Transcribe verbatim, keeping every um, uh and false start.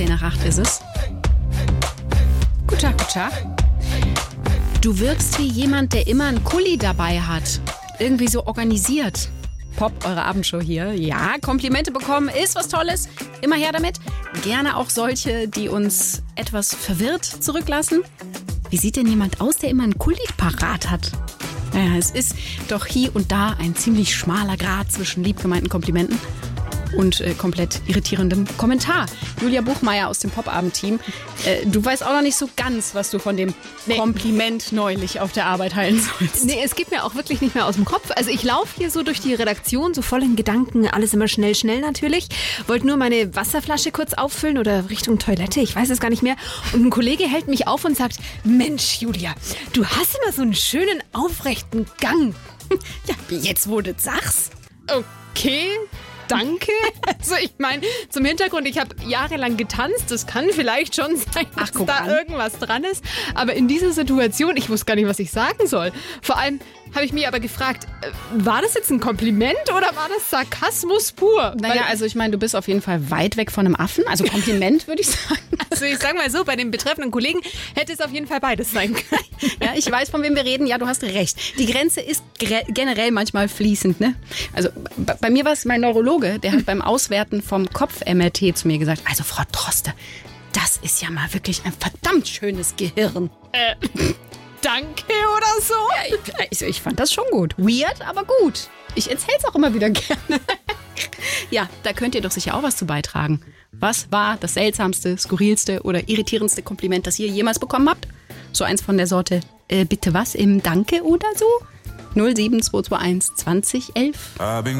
zehn nach acht ist es. Guten Tag, guten Tag. Du wirkst wie jemand, der immer einen Kuli dabei hat. Irgendwie so organisiert. Pop, eure Abendshow hier. Ja, Komplimente bekommen ist was Tolles. Immer her damit. Gerne auch solche, die uns etwas verwirrt zurücklassen. Wie sieht denn jemand aus, der immer einen Kuli parat hat? Naja, es ist doch hier und da ein ziemlich schmaler Grat zwischen liebgemeinten Komplimenten und äh, komplett irritierendem Kommentar. Julia Buchmeier aus dem Popabend-Team. Äh, du weißt auch noch nicht so ganz, was du von dem nee. Kompliment neulich auf der Arbeit heilen sollst. Nee, es geht mir auch wirklich nicht mehr aus dem Kopf. Also ich laufe hier so durch die Redaktion, so voll in Gedanken, alles immer schnell, schnell natürlich. Wollte nur meine Wasserflasche kurz auffüllen oder Richtung Toilette, ich weiß es gar nicht mehr. Und ein Kollege hält mich auf und sagt, Mensch, Julia, du hast immer so einen schönen, aufrechten Gang. Ja, jetzt wo du das sagst. Okay. Danke. Also ich meine, zum Hintergrund, ich habe jahrelang getanzt. Das kann vielleicht schon sein, dass Ach, da an. irgendwas dran ist. Aber in dieser Situation, ich wusste gar nicht, was ich sagen soll. Vor allem habe ich mich aber gefragt, äh, war das jetzt ein Kompliment oder war das Sarkasmus pur? Naja, Weil, also ich meine, du bist auf jeden Fall weit weg von einem Affen. Also Kompliment, würde ich sagen. also ich sage mal so, bei dem betreffenden Kollegen hätte es auf jeden Fall beides sein können. Ja, ich weiß, von wem wir reden. Ja, du hast recht. Die Grenze ist gre- generell manchmal fließend, ne? Also b- bei mir war es mein Neurologe, der hat beim Auswerten vom Kopf-M R T zu mir gesagt, also Frau Droste, das ist ja mal wirklich ein verdammt schönes Gehirn. Äh, danke oder so? Ja, ich, ich, ich fand das schon gut. Weird, aber gut. Ich erzähl's auch immer wieder gerne. Ja, da könnt ihr doch sicher auch was zu beitragen. Was war das seltsamste, skurrilste oder irritierendste Kompliment, das ihr jemals bekommen habt? So eins von der Sorte, äh, bitte was im Danke oder so? null sieben zwei zwei eins zwanzig elf.